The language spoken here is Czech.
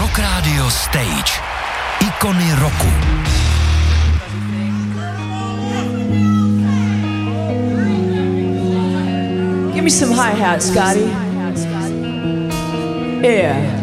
Rock Radio Stage. Ikony roku. Give me some hi-hat, Scotty. Yeah.